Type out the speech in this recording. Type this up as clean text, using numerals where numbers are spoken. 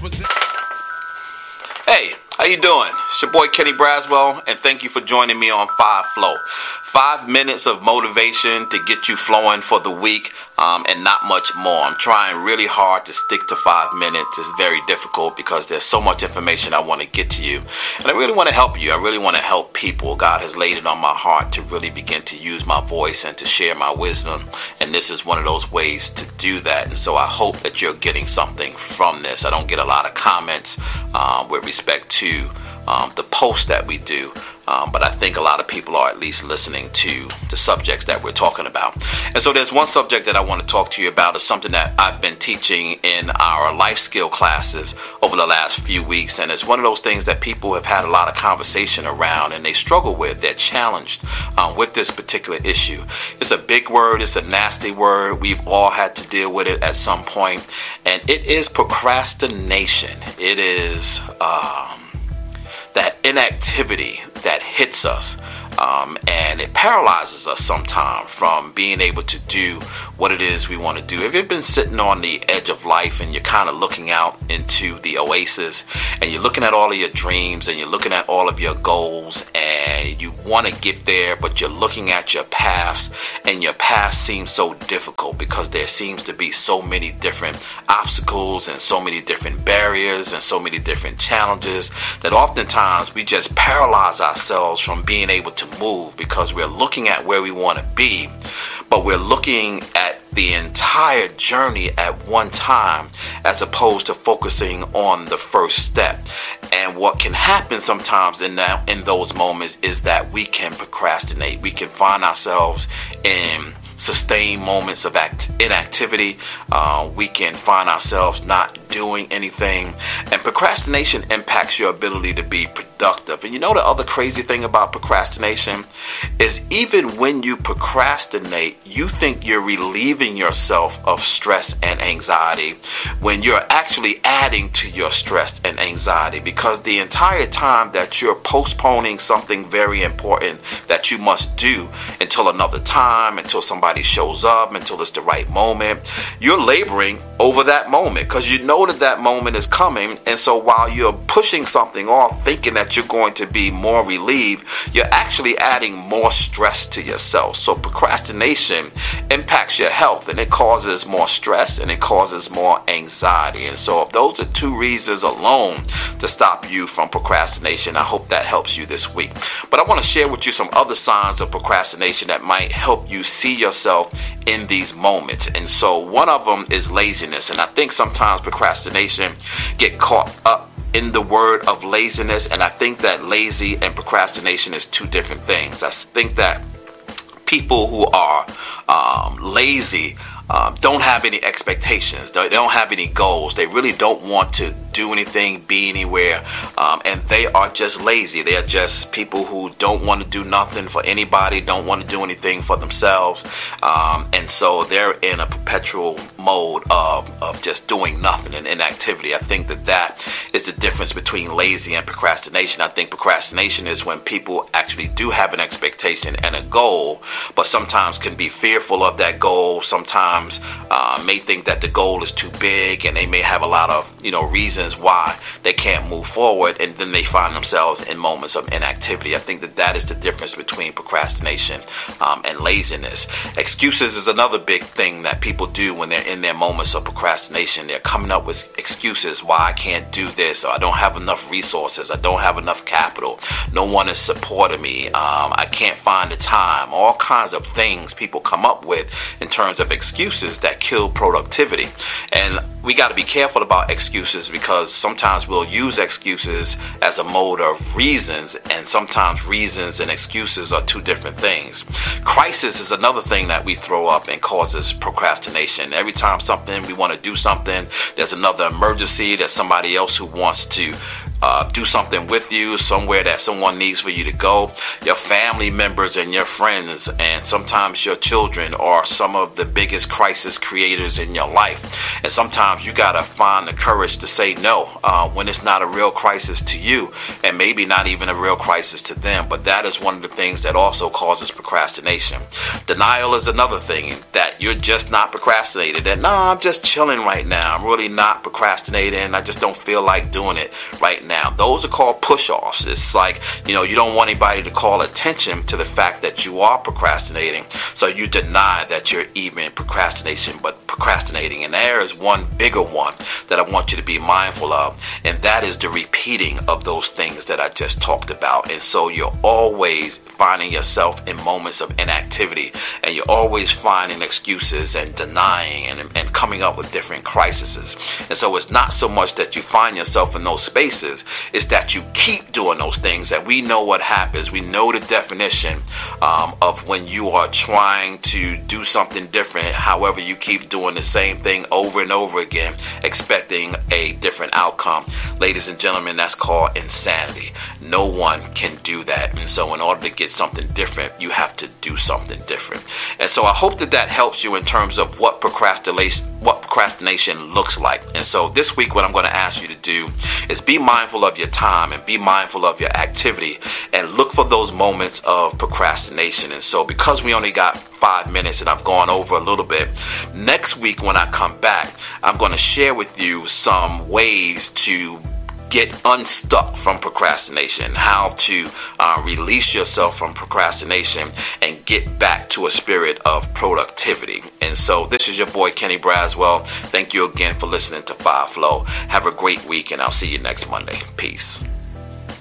Hey, how you doing? It's your boy Kenny Braswell, and thank you for joining me on 5 Flow. 5 minutes of motivation to get you flowing for the week, and not much more. I'm trying really hard to stick to 5 minutes. It's very difficult because there's so much information I want to get to you, and I really want to help you. I really want to help people. God has laid it on my heart to really begin to use my voice and to share my wisdom, and this is one of those ways to do that. And so I hope that you're getting something from this. I don't get a lot of comments with respect to the posts that we do, but I think a lot of people are at least listening to the subjects that we're talking about. And so there's one subject that I want to talk to you about. Is something that I've been teaching in our life skill classes over the last few weeks, and it's one of those things that people have had a lot of conversation around, and they struggle with. They're challenged with this particular issue. It's a big word. It's a nasty word. We've all had to deal with it at some point, and it is procrastination. It is that inactivity that hits us, and it paralyzes us sometimes from being able to do what it is we want to do. If you've been sitting on the edge of life and you're kind of looking out into the oasis, and you're looking at all of your dreams and you're looking at all of your goals, and you want to get there, but you're looking at your paths, and your path seems so difficult because there seems to be so many different obstacles and so many different barriers and so many different challenges that oftentimes we just paralyze ourselves from being able to move because we're looking at where we want to be, but we're looking at the entire journey at one time as opposed to focusing on the first step. And what can happen sometimes in those moments is that we can procrastinate. We can find ourselves in sustained moments of inactivity. We can find ourselves not doing anything, and procrastination impacts your ability to be productive. And you know, the other crazy thing about procrastination is even when you procrastinate, you think you're relieving yourself of stress and anxiety when you're actually adding to your stress and anxiety, because the entire time that you're postponing something very important that you must do until another time, until somebody shows up, until it's the right moment, you're laboring over that moment because you know that moment is coming. And so while you're pushing something off thinking that you're going to be more relieved, you're actually adding more stress to yourself. So procrastination impacts your health, and it causes more stress and it causes more anxiety. And so if those are 2 reasons alone to stop you from procrastination, I hope that helps you this week. But I want to share with you some other signs of procrastination that might help you see yourself in these moments. And so one of them is laziness. And I think sometimes procrastination get caught up in the word of laziness, and I think that lazy and procrastination is 2 different things. I think that people who are lazy don't have any expectations. They don't have any goals. They really don't want to do anything, be anywhere, and they are just lazy. They are just people who don't want to do nothing for anybody, don't want to do anything for themselves, and so they're in a perpetual mode of just doing nothing and inactivity. I think that is the difference between lazy and procrastination. I think procrastination is when people actually do have an expectation and a goal, but sometimes can be fearful of that goal, sometimes may think that the goal is too big, and they may have a lot of reasons why they can't move forward, and then they find themselves in moments of inactivity. I think that is the difference between procrastination and laziness. Excuses is another big thing that people do when they're in their moments of procrastination. They're coming up with excuses why I can't do this, or I don't have enough resources, I don't have enough capital, no one is supporting me, I can't find the time. All kinds of things people come up with in terms of excuses that kill productivity. And we got to be careful about excuses, because sometimes we'll use excuses as a mode of reasons, and sometimes reasons and excuses are 2 different things. Crisis is another thing that we throw up and causes procrastination. Every time we want to do something, there's another emergency, there's somebody else who wants to do something with you, somewhere that someone needs for you to go. Your family members and your friends and sometimes your children are some of the biggest crisis creators in your life. And sometimes you got to find the courage to say no when it's not a real crisis to you and maybe not even a real crisis to them. But that is one of the things that also causes procrastination. Denial is another thing, that you're just not procrastinating. That, no, I'm just chilling right now. I'm really not procrastinating. I just don't feel like doing it right now. Those are called push-offs. It's like, you don't want anybody to call attention to the fact that you are procrastinating. So you deny that you're even procrastinating. And there is one bigger one that I want you to be mindful of. And that is the repeating of those things that I just talked about. And so you're always finding yourself in moments of inactivity, and you're always finding excuses and denying and coming up with different crises. And so it's not so much that you find yourself in those spaces, it's that you keep doing those things. And we know what happens. We know the definition of when you are trying to do something different. However, you keep doing the same thing over and over again, expecting a different outcome. Ladies and gentlemen, that's called insanity. No one can do that. And so in order to get something different, you have to do something different. And so I hope that helps you in terms of what procrastination looks like. And so this week, what I'm going to ask you to do is be mindful of your time and be mindful of your activity and look for those moments of procrastination. And so because we only got 5 minutes and I've gone over a little bit, next week when I come back, I'm going to share with you some ways to get unstuck from procrastination, how to release yourself from procrastination and get back to a spirit of productivity. And so this is your boy Kenny Braswell. Thank you again for listening to Five Flow. Have a great week, and I'll see you next Monday. Peace.